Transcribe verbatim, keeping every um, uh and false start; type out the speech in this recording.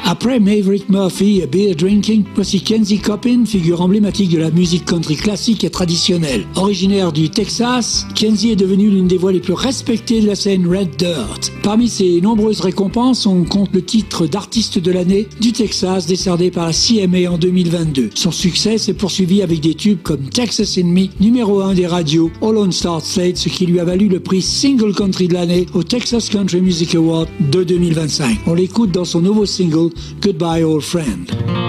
Après Maverick Murphy et Beer Drinking, voici Kenzie Coppin, figure emblématique de la musique country classique et traditionnelle. Originaire du Texas, Kenzie est devenue l'une des voix les plus respectées de la scène Red Dirt. Parmi ses nombreuses récompenses, on compte le titre d'artiste de l'année du Texas décerné par la C M A en deux mille vingt-deux. Son succès s'est poursuivi avec des tubes comme Texas in Me, numéro un des radios All on Star Slate, ce qui lui a valu le prix Single Country de l'année au Texas Country Music Award de deux mille vingt-cinq. On l'écoute dans son nouveau single Goodbye Old Friend.